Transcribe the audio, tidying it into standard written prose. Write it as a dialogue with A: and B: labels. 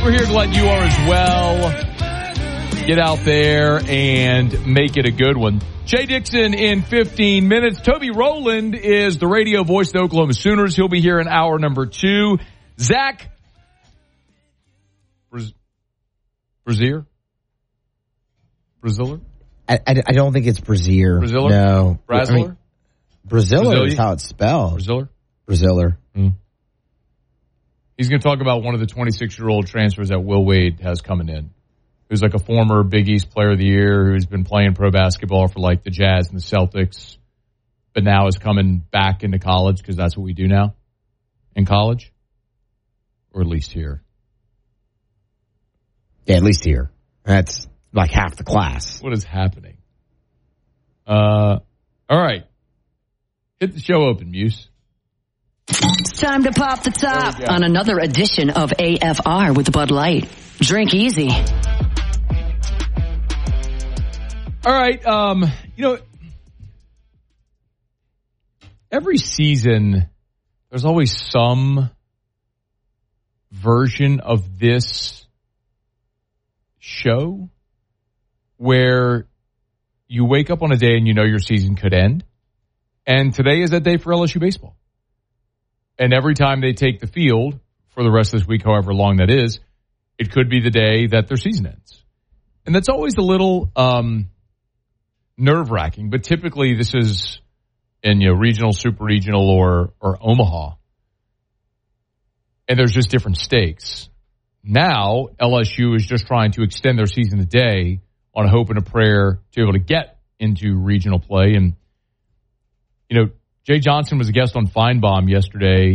A: we're here, glad you are as well. Get out there and make it a good one. Jay Dixon in 15 minutes. Toby Rowland is the radio voice of the Oklahoma Sooners. He'll be here in hour number 2. Zach Brasiller?
B: I don't think it's Brazier.
A: Brasiller?
B: No.
A: Brasler?
B: I mean, Brasiller is how it's spelled. Brasiller.
A: He's going to talk about one of the 26-year-old transfers that Will Wade has coming in, who's like a former Big East Player of the Year, who's been playing pro basketball for like the Jazz and the Celtics, but now is coming back into college because that's what we do now in college, or at least here.
B: Yeah, at least here. That's like half the class.
A: What is happening? All right. Hit the show open, Muse.
C: It's time to pop the top on another edition of AFR with Bud Light. Drink easy.
A: All right. Every season, there's always some version of this show where you wake up on a day and you know your season could end. And today is that day for LSU baseball. And every time they take the field for the rest of this week, however long that is, it could be the day that their season ends. And that's always a little nerve-wracking. But typically this is in regional, super regional, or Omaha. And there's just different stakes. Now, LSU is just trying to extend their season today on a hope and a prayer to be able to get into regional play. And, Jay Johnson was a guest on Feinbaum yesterday,